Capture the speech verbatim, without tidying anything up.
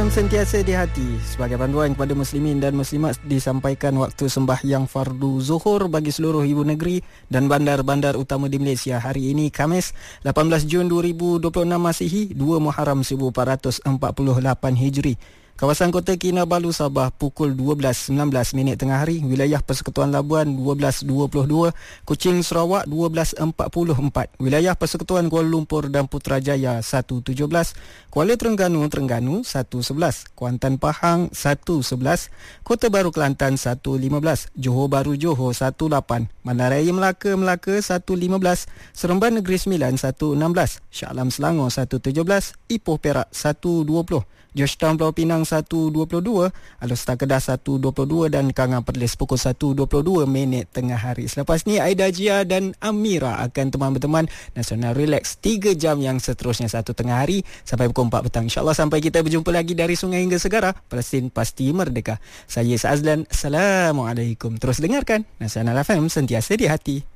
M sentiasa di hati. Sebagai panduan kepada muslimin dan muslimat, disampaikan waktu sembahyang fardu zuhur bagi seluruh ibu negeri dan bandar-bandar utama di Malaysia. Hari ini Khamis lapan belas Jun dua ribu dua puluh enam Masihi, dua Muharram seribu empat ratus empat puluh lapan Hijri. Kawasan Kota Kinabalu, Sabah pukul dua belas sembilan belas minit tengah hari. Wilayah Persekutuan Labuan dua belas dua puluh dua, Kuching Sarawak dua belas empat puluh empat, Wilayah Persekutuan Kuala Lumpur dan Putrajaya satu tujuh belas, Kuala Terengganu Terengganu satu sebelas, Kuantan Pahang satu sebelas, Kota Baru Kelantan satu lima belas, Johor Bahru Johor satu lapan, Bandaraya Melaka Melaka satu lima belas, Seremban Negeri Sembilan satu enam belas, Shah Alam Selangor satu tujuh belas, Ipoh Perak satu dua puluh, Georgetown Pulau Pinang satu dua puluh dua, Alor Kedah satu dua puluh dua dan Kangan Perlis pukul satu dua puluh dua minit tengah hari. Selepas ni Aida Jia dan Amira akan teman-teman Nasional Relax tiga jam yang seterusnya satu tengah hari sampai pukul empat petang. InsyaAllah sampai kita berjumpa lagi dari sungai hingga segara. Palestin pasti merdeka. Saya Sazlan. Assalamualaikum. Terus dengarkan Nasional F M, sentiasa di hati.